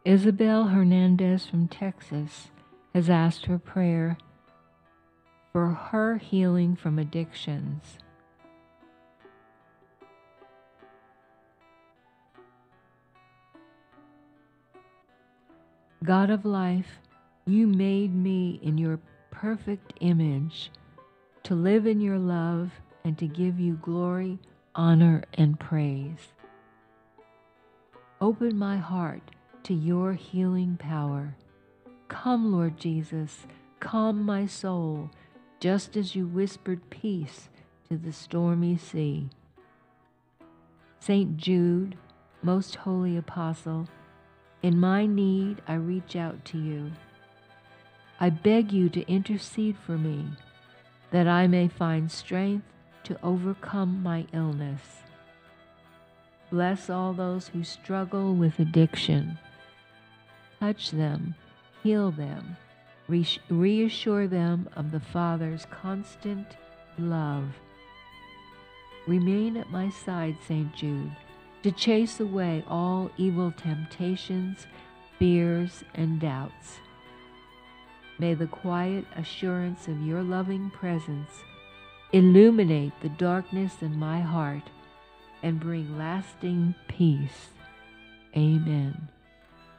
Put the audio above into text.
Isabel Hernandez from Texas has asked for prayer for her healing from addictions. God of life, you made me in your perfect image to live in your love and to give you glory, honor, and praise. Open my heart to your healing power. Come, Lord Jesus, calm my soul, just as you whispered peace to the stormy sea. Saint Jude, most holy apostle, in my need I reach out to you. I beg you to intercede for me, that I may find strength to overcome my illness. Bless all those who struggle with addiction. Touch them, heal them, reassure them of the Father's constant love. Remain at my side, St. Jude, to chase away all evil temptations, fears, and doubts. May the quiet assurance of your loving presence illuminate the darkness in my heart and bring lasting peace. Amen.